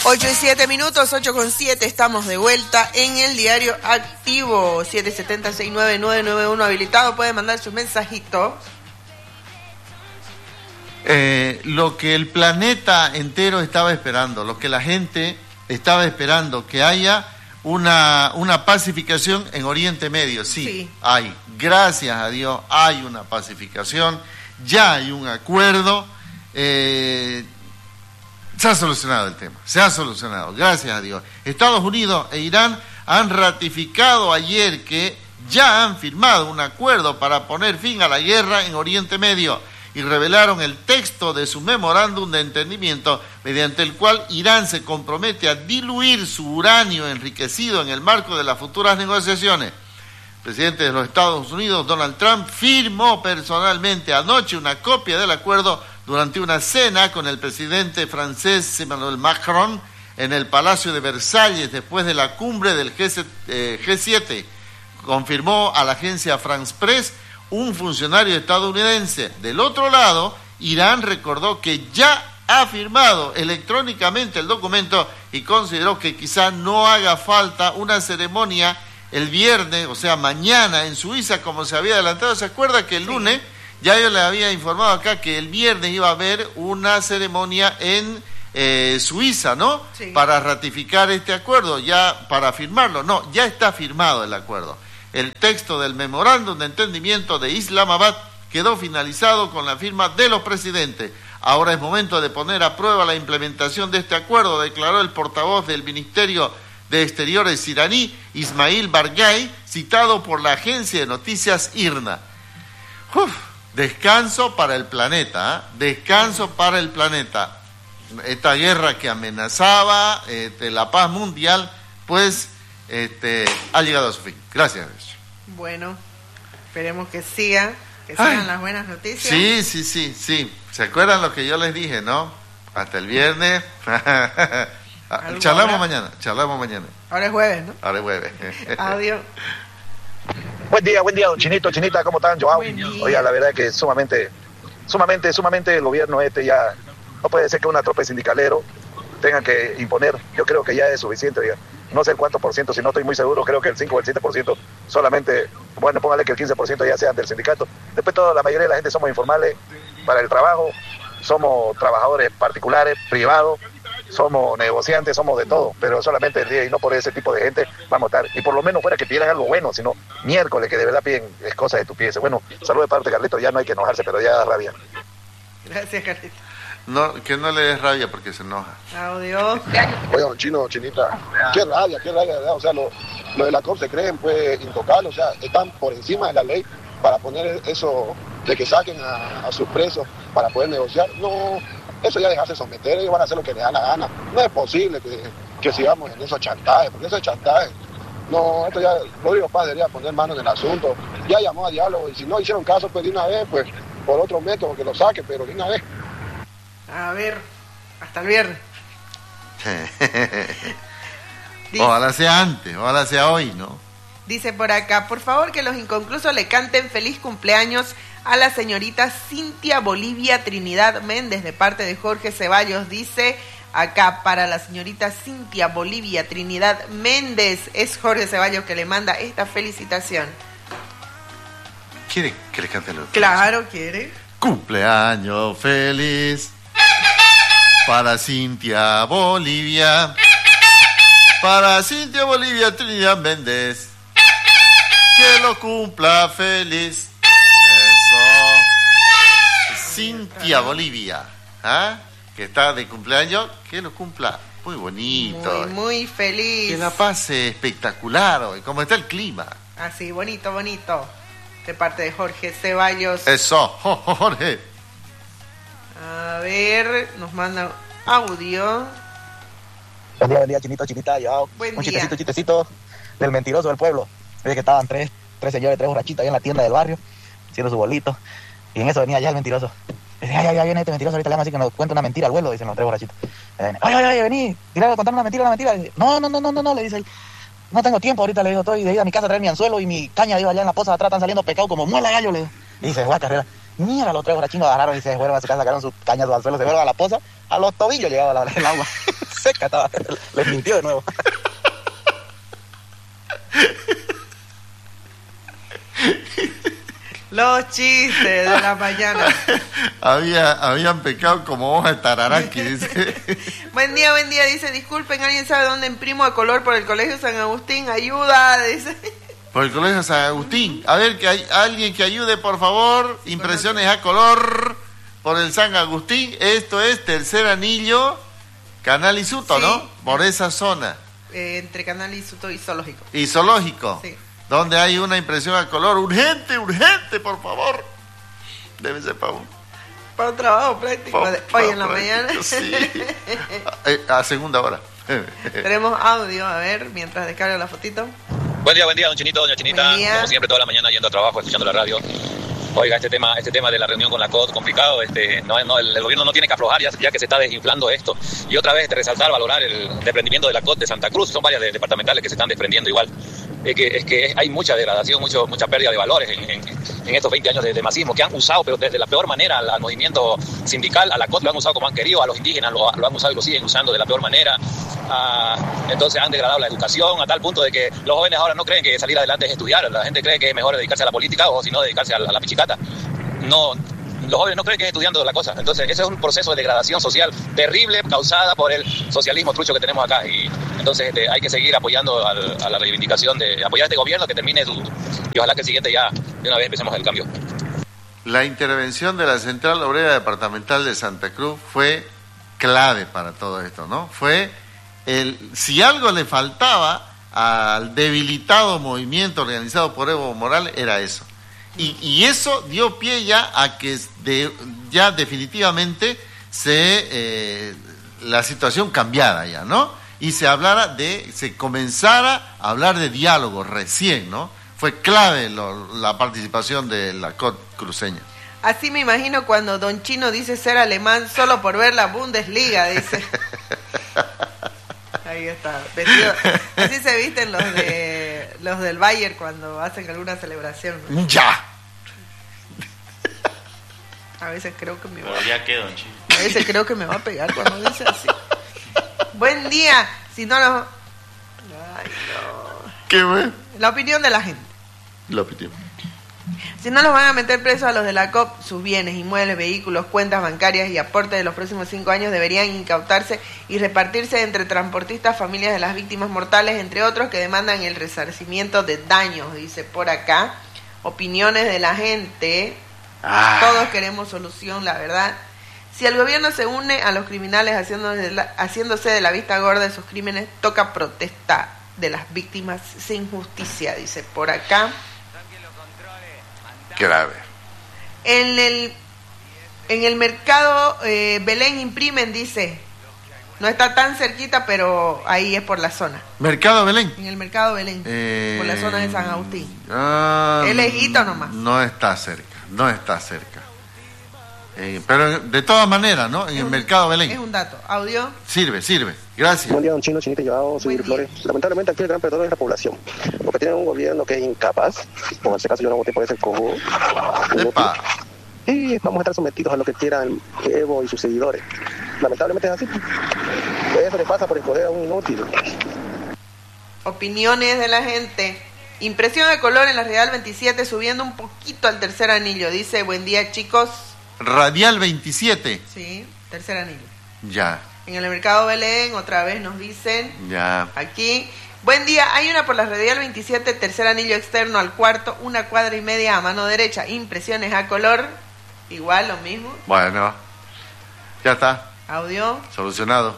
8:07, 8:07, estamos de vuelta en el diario activo. 770-69991 habilitado, puede mandar su mensajito. Lo que el planeta entero estaba esperando, lo que la gente estaba esperando, que haya una pacificación en Oriente Medio. Sí, hay, gracias a Dios, hay una pacificación, ya hay un acuerdo. Se ha solucionado el tema, se ha solucionado, gracias a Dios. Estados Unidos e Irán han ratificado ayer que ya han firmado un acuerdo para poner fin a la guerra en Oriente Medio y revelaron el texto de su memorándum de entendimiento mediante el cual Irán se compromete a diluir su uranio enriquecido en el marco de las futuras negociaciones. El presidente de los Estados Unidos, Donald Trump, firmó personalmente anoche una copia del acuerdo durante una cena con el presidente francés Emmanuel Macron en el Palacio de Versalles después de la cumbre del G7, confirmó a la agencia France Press un funcionario estadounidense. Del otro lado, Irán recordó que ya ha firmado electrónicamente el documento y consideró que quizá no haga falta una ceremonia el viernes, o sea, mañana en Suiza, como se había adelantado. ¿Se acuerda que el lunes ya yo le había informado acá que el viernes iba a haber una ceremonia en Suiza, ¿no? Sí. Para ratificar este acuerdo, ya para firmarlo. No, ya está firmado el acuerdo. El texto del memorándum de entendimiento de Islamabad quedó finalizado con la firma de los presidentes. Ahora es momento de poner a prueba la implementación de este acuerdo, declaró el portavoz del Ministerio de Exteriores iraní, Ismail Barghai, citado por la agencia de noticias IRNA. Descanso para el planeta, descanso para el planeta. Esta guerra que amenazaba la paz mundial, pues ha llegado a su fin. Gracias. Bueno, esperemos que sigan las buenas noticias. Sí. ¿Se acuerdan lo que yo les dije, no? Hasta el viernes. Charlamos mañana. Ahora es jueves, ¿no? Ahora es jueves. Adiós. Buen día, don Chinito, Chinita, ¿cómo están, Joao? Oiga, la verdad es que sumamente el gobierno ya no puede ser que una tropa de sindicalero tenga que imponer. Yo creo que ya es suficiente, oiga. No sé el cuánto por ciento, si no estoy muy seguro, creo que el 5 o el 7% solamente, bueno, póngale que el 15% ya sean del sindicato. Después la mayoría de la gente somos informales para el trabajo, somos trabajadores particulares, privados, somos negociantes, somos de todo, pero solamente el día y no por ese tipo de gente vamos a estar. Y por lo menos fuera que pidieran algo bueno, sino miércoles que de verdad piden cosas estupideces. Bueno, saludos de parte de Carlito, ya no hay que enojarse, pero ya da rabia. Gracias, Carlito. No, que no le des rabia porque se enoja. Audio. Oiga, don Chino, Chinita, qué rabia, ¿verdad? O sea, lo de la COP se creen, pues, intocables, o sea, están por encima de la ley para poner eso de que saquen a sus presos para poder negociar. No, eso ya dejarse someter, ellos van a hacer lo que les da la gana. No es posible que sigamos en esos chantajes, porque eso es chantaje. No, esto ya, Rodrigo Paz debería poner mano en el asunto. Ya llamó a diálogo, y si no hicieron caso, pues de una vez, pues, por otro método que lo saque, pero de una vez. A ver, hasta el viernes. Ojalá sea antes, ojalá sea hoy, ¿no? Dice por acá, por favor que los inconclusos le canten feliz cumpleaños a la señorita Cintia Bolivia Trinidad Méndez de parte de Jorge Ceballos. Dice acá para la señorita Cintia Bolivia Trinidad Méndez. Es Jorge Ceballos que le manda esta felicitación. ¿Quiere que le cante los Claro, quiere. Cumpleaños feliz para Cintia Bolivia. Para Cintia Bolivia Trinidad Méndez. Que lo cumpla feliz. Eso. Cintia Bolivia, ¿ah? Que está de cumpleaños, que lo cumpla. Muy bonito. Muy feliz. Que la pase espectacular hoy, como está el clima. Así, bonito. De parte de Jorge Ceballos. Eso, Jorge. A ver, nos manda audio. Buen día, Chinito, Chinita, yo. Buen un día. chistecito del mentiroso del pueblo. Dice que estaban tres señores, tres borrachitos ahí en la tienda del barrio, haciendo su bolito. Y en eso venía ya el mentiroso. Dice, ya viene este mentiroso, ahorita le vamos a decir que nos cuenta una mentira al vuelo, dicen los tres borrachitos. Oye, vení, dile a contar una mentira. Dice, no, le dice él. No tengo tiempo ahorita, le digo, estoy de ir a mi casa a traer mi anzuelo y mi caña, digo, allá en la poza de atrás están saliendo pecados como muela gallo, le digo. Y dice, guay, carrera. Mira, los tres borrachinos agarraron y se fueron a su casa, sacaron sus cañas, sus anzuelos, se fueron a la poza, a los tobillos llegaba el agua. seca estaba. Les mintió de nuevo. Los chistes de la mañana. Habían pecado como hoja de tararaqui, dice. Buen día, dice, disculpen, ¿alguien sabe dónde imprimo a color por el Colegio San Agustín? Ayuda, dice. Por el Colegio San Agustín. A ver, que hay alguien que ayude, por favor. Impresiones a color por el San Agustín. Esto es Tercer Anillo, Canal Isuto, sí, ¿no? Por esa zona. Entre Canal Isuto y Zoológico. Y Zoológico. Sí. Donde hay una impresión a color. Urgente, por favor. Debe ser para un trabajo práctico. Hoy en la mañana. Sí. A segunda hora. Tenemos audio, a ver, mientras descargo la fotito. Buen día, don Chinito, doña Chinita. Como siempre, toda la mañana yendo a trabajo, escuchando la radio. Oiga, este tema de la reunión con la COT, complicado. El gobierno no tiene que aflojar ya que se está desinflando esto. Y otra vez, resaltar, valorar el desprendimiento de la COT de Santa Cruz. Son varias departamentales que se están desprendiendo igual. Es que hay mucha degradación, mucha pérdida de valores en estos 20 años de masismo, que han usado, pero desde la peor manera, al movimiento sindical, a la COT lo han usado como han querido, a los indígenas lo han usado y lo siguen usando de la peor manera. Entonces han degradado la educación a tal punto de que los jóvenes ahora no creen que salir adelante es estudiar. La gente cree que es mejor dedicarse a la política o si no dedicarse a la pichicata. No, los jóvenes no creen que es estudiando la cosa. Entonces ese es un proceso de degradación social terrible causada por el socialismo trucho que tenemos acá. Y entonces hay que seguir apoyando a la reivindicación de apoyar a este gobierno que termine y ojalá que el siguiente ya de una vez empecemos el cambio. La intervención de la Central Obrera Departamental de Santa Cruz fue clave para todo esto, ¿no? Fue si algo le faltaba al debilitado movimiento organizado por Evo Morales, era eso. Y eso dio pie ya a que ya definitivamente la situación cambiara ya, ¿no? Y se comenzara a hablar de diálogo recién, ¿no? Fue clave la participación de la COT cruceña. Así me imagino cuando Don Chino dice ser alemán solo por ver la Bundesliga, dice. Ahí está, vestido. Así se visten los del Bayern cuando hacen alguna celebración, ¿no? ¡Ya! A veces creo que me va. Pero ya quedó, Chino. A veces creo que me va a pegar cuando dice así. Buen día. Si no los... Ay, no. ¿Qué fue? La opinión de la gente. La opinión. Si no los van a meter presos a los de la COP, sus bienes, inmuebles, vehículos, cuentas bancarias y aportes de los próximos 5 años deberían incautarse y repartirse entre transportistas, familias de las víctimas mortales, entre otros que demandan el resarcimiento de daños, dice por acá. Opiniones de la gente. Todos queremos solución, la verdad. Si el gobierno se une a los criminales haciéndose de la vista gorda de sus crímenes, toca protesta de las víctimas sin justicia, dice por acá. Grave. En el mercado Belén imprimen, dice. No está tan cerquita, pero ahí es por la zona. ¿Mercado Belén? En el mercado Belén, por la zona de San Agustín. Es lejito nomás. No está cerca. Pero de todas maneras, ¿no? En el mercado Belén. Es un dato. ¿Audio? Sirve. Gracias. Buen día, don Chino, Chinita, yo soy Flores. Lamentablemente aquí el gran perdedor es la población, porque tienen un gobierno que es incapaz. En este caso yo no voté por ese cojudo. Y vamos a estar sometidos a lo que quieran Evo y sus seguidores. Lamentablemente es así. Eso le pasa por escoger a un inútil. Opiniones de la gente. Impresión de color en la Radial 27 subiendo un poquito al Tercer Anillo. Dice, buen día, chicos. Radial 27. Sí, Tercer Anillo. Ya. En el mercado Belén, otra vez nos dicen. Ya. Aquí. Buen día, hay una por la Radial 27, Tercer Anillo externo al cuarto, 1,5 cuadras a mano derecha. Impresiones a color. Igual, lo mismo. Bueno. Ya está. Audio. Solucionado.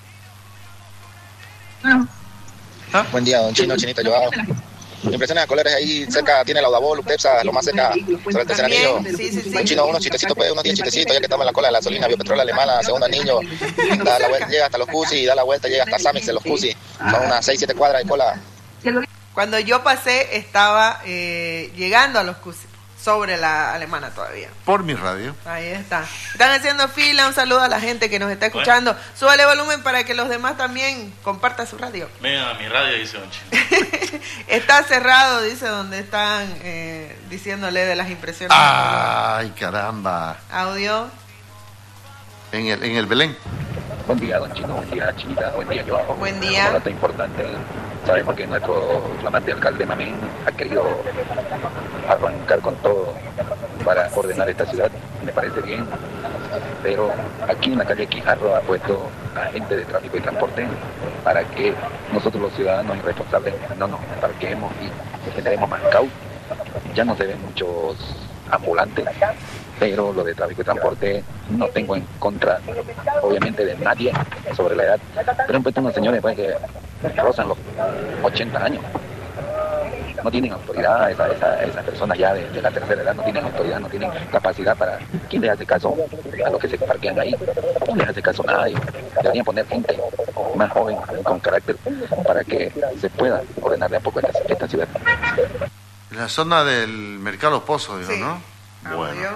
Buen día, don Chino, Chinita, yo hago. Impresiones a colores ahí cerca, tiene la Audabol, Uptepsa, lo más cerca, sobre el Tercer Anillo. Sí. Un Chino, unos chistecitos, pues, unos 10 chistecitos, ya que estamos en la cola de la gasolina, Biopetrol Alemana, Segundo Anillo, da la vuelta, llega hasta los Cusi, da la vuelta, llega hasta Samix de los Cusi, son unas 6-7 cuadras de cola. Cuando yo pasé, estaba llegando a los Cusi, sobre la Alemana todavía. Por mi radio. Ahí está. Están haciendo fila, un saludo a la gente que nos está escuchando. Bueno. Súbale volumen para que los demás también compartan su radio. Vengan a mi radio, dice don Chino. Está cerrado, dice, donde están diciéndole de las impresiones. ¡Ay, caramba! Audio. En el Belén. Buen día, don Chino. Buen día, Chinita. Buen día, Joao. Buen día. Un dato importante. Sabemos que nuestro flamante alcalde Mamén ha querido arrancar con todo para ordenar esta ciudad. Me parece bien. Pero aquí en la calle Quijarro ha puesto a gente de tráfico y transporte para que nosotros los ciudadanos irresponsables no nos parquemos y generemos más caos. Ya no se ven muchos ambulantes, pero lo de tráfico y transporte no tengo en contra, obviamente, de nadie sobre la edad. Pero han puesto unos señores pues, que rozan los 80 años. No tienen autoridad, esas personas ya de la tercera edad no tienen autoridad, no tienen capacidad para... ¿Quién le hace caso a los que se parquean ahí? No les hace caso a nadie. Deberían poner gente más joven, con carácter, para que se pueda ordenar de a poco esta ciudad. La zona del Mercado Los Pozos, digo, Sí. ¿no? Bueno.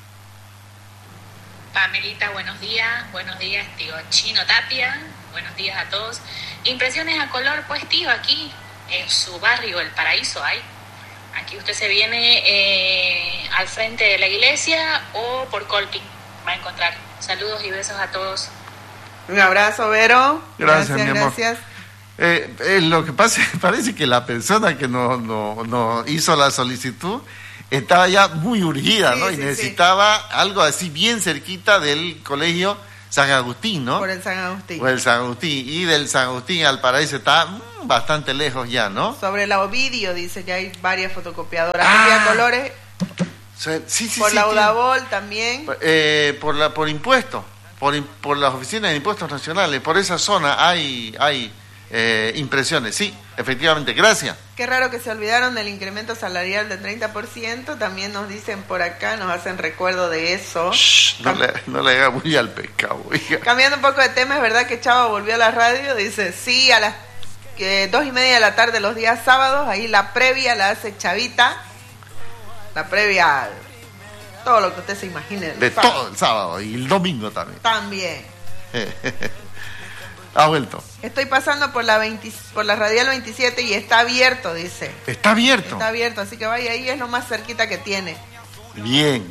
Pamelita, buenos días, tío Chino Tapia, buenos días a todos. Impresiones a color, pues tío, aquí en su barrio, El Paraíso, hay. Aquí usted se viene al frente de la iglesia o por Colping, va a encontrar. Saludos y besos a todos. Un abrazo, Vero. Gracias, mi amor. Gracias. Lo que pasa es que parece que la persona que nos hizo la solicitud estaba ya muy urgida, Sí, ¿no? Y sí, necesitaba algo así bien cerquita del colegio San Agustín, ¿no? Por el San Agustín. Por el San Agustín. Y del San Agustín al Paraíso está bastante lejos ya, ¿no? Sobre la Ovidio dice que hay varias fotocopiadoras Ah. copia colores. Sí, Por sí, la tiene- Udabol también. por impuestos, por las oficinas de impuestos nacionales, por esa zona hay impresiones, sí, efectivamente, gracias. Qué raro que se olvidaron del incremento salarial del 30%. También nos dicen por acá, nos hacen recuerdo de eso. No le haga bulla al pescado, oiga. Cambiando un poco de tema, es verdad que Chava volvió a la radio. Dice, sí, a las 2:30 de la tarde los días sábados. Ahí la previa la hace Chavita. La previa, todo lo que usted se imagine. del De sábado. todo el sábado y el domingo también. También. Ha vuelto. Estoy pasando por la radial 27 y está abierto, dice. Está abierto. Está abierto, así que vaya ahí, es lo más cerquita que tiene. Bien.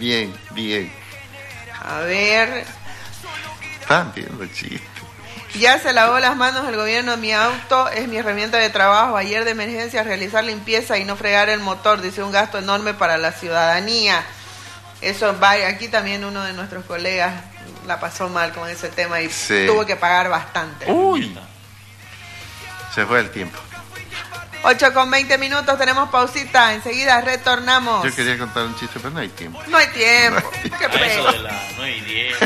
A ver, Están viendo chistes. ya se lavó las manos el gobierno. Mi auto es mi herramienta de trabajo. Ayer de emergencia realizar limpieza y no fregar el motor, dice, un gasto enorme para la ciudadanía. Eso va, aquí también uno de nuestros colegas la pasó mal con ese tema y Sí. tuvo que pagar bastante. Uy, se fue el tiempo. 8:20, tenemos pausita, enseguida retornamos. Yo quería contar un chiste, pero no hay tiempo. No hay tiempo, qué A eso pena. de las 9:10.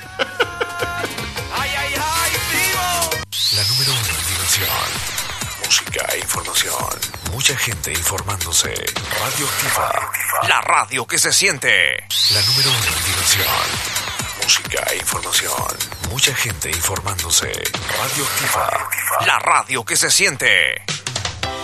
La número 1 en diversión, música e información. Mucha gente informándose. Radio Activa, la radio que se siente. La número 1 en diversión, música e información. Mucha gente informándose. Radio Activa, la radio que se siente.